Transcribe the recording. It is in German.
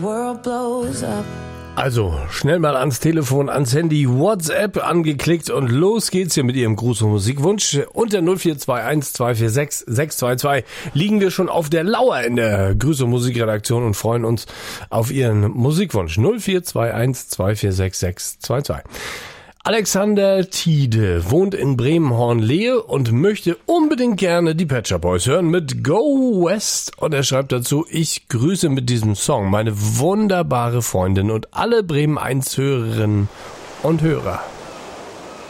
Also, schnell mal ans Telefon, ans Handy, WhatsApp angeklickt und los geht's hier mit Ihrem Gruß- und Musikwunsch. Unter 0421 246 622 liegen wir schon auf der Lauer in der Grüß- und Musikredaktion und freuen uns auf Ihren Musikwunsch. 0421 246 622. Alexander Tiede wohnt in Bremen-Hornlehe und möchte unbedingt gerne die Pet Shop Boys hören mit Go West. Und er schreibt dazu: Ich grüße mit diesem Song meine wunderbare Freundin und alle Bremen 1 Hörerinnen und Hörer.